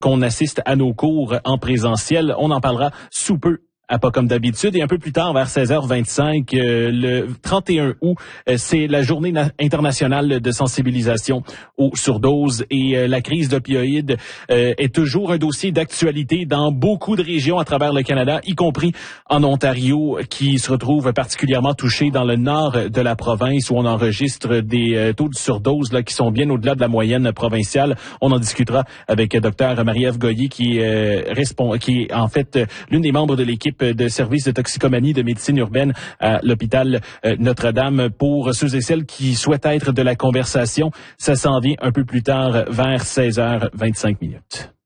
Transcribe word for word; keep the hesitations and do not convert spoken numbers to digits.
qu'on assiste à nos cours en présentiel. On en parlera sous peu. À pas comme d'habitude. Et un peu plus tard, vers seize heures vingt-cinq, euh, le trente et un août, euh, c'est la journée na- internationale de sensibilisation aux surdoses. Et euh, la crise d'opioïdes euh, est toujours un dossier d'actualité dans beaucoup de régions à travers le Canada, y compris en Ontario, qui se retrouve particulièrement touché dans le nord de la province, où on enregistre des euh, taux de surdose là, qui sont bien au-delà de la moyenne provinciale. On en discutera avec euh, Dr Marie-Ève Goyer, qui, euh, respond, qui est en fait euh, l'une des membres de l'équipe de services de toxicomanie de médecine urbaine à l'hôpital Notre-Dame. Pour ceux et celles qui souhaitent être de la conversation, ça s'en vient un peu plus tard vers seize heures vingt-cinq minutes.